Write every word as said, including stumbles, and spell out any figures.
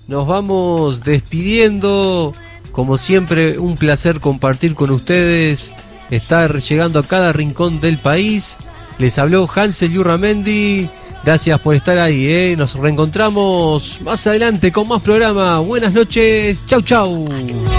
nos vamos despidiendo. Como siempre, un placer compartir con ustedes, estar llegando a cada rincón del país. Les habló Hansel Yurramendi. Gracias por estar ahí, ¿eh? Nos reencontramos más adelante con más programa. Buenas noches. Chau, chau.